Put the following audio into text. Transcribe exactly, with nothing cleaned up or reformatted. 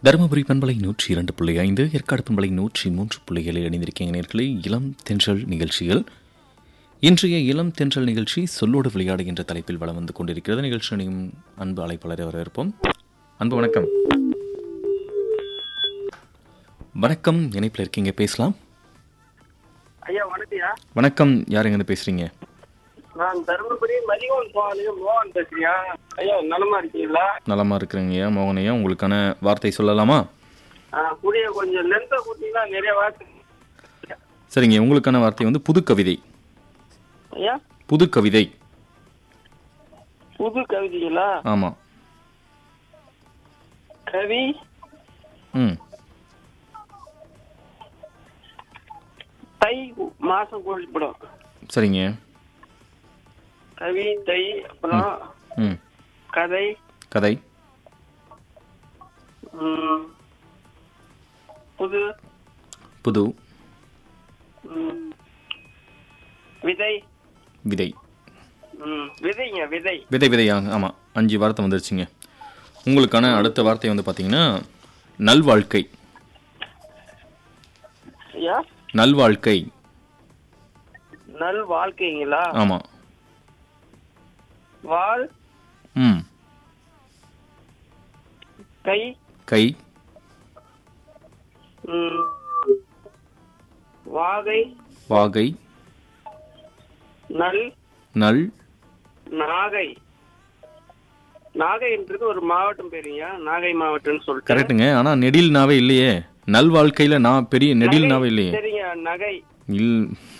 தருமபுரி பண்பலை நூற்றி இரண்டு புள்ளி ஐந்து, ஏற்காடு பண்பலை நூற்றி மூன்று புள்ளி ஏழு இணைந்திருக்கீங்க நேர்களே. இளம் தென்றல் நிகழ்ச்சிகள். இன்றைய இளம் தென்றல் நிகழ்ச்சி சொல்லோடு விளையாடு என்ற தலைப்பில் வளம் வந்து கொண்டிருக்கிறது. நிகழ்ச்சியும் அன்பு அழைப்பாளரை வரவேற்போம். அன்பு வணக்கம். வணக்கம், இணைப்பில் இருக்கீங்க, பேசலாம். ஐயா வணக்கம். வணக்கம், யார் எங்கேருந்து பேசுறீங்க? நான் தருமபுரி மதிகோன் போவாலையும் மோகன் பேசுறேன். ஐயா நலமா இருக்கீங்களா? நலமா இருக்கிறேங்கய்யா. மோகனையா, உங்களுக்கான வார்த்தை சொல்லலாமா? கூடிய கொஞ்சம் லென்த்தா கூட்டிங்கன்னா நிறைய வார்த்தை. சரிங்க, உங்களுக்கான வார்த்தை வந்து புது கவிதை. ஐயா புது கவிதை. புது கவிதைங்களா? ஆமா. கவி ம் தை மாசம் கோழிப்படும். சரிங்க. கவி தை, அப்புறம் ம் கதை கதை ம், புது புது ம், விதை விதை ம், விதைங்க விதை விதை விதையா? ஆமாம், அஞ்சு வார்த்தை வந்துருச்சுங்க. உங்களுக்கான அடுத்த வார்த்தை வந்து பார்த்தீங்கன்னா நல்வாழ்க்கை. ஐயா நல்வாழ்க்கை. நல் வாழ்க்கைங்களா? ஆமாம். வாழ் ம் கை கை ம், வாகை வாகை நல் நல் நாகை. நாகைன்றது ஒரு மாவட்டம் பேருங்க, நாகை மாவட்டம்னு சொல்லிட்டு. கரெக்டுங்க. ஆனால் நெடில் நாவே இல்லையே. நல்வாழ்க்கையில் நான் பெரிய நெடில் நாவே இல்லையே. சரிங்க, நகை இல்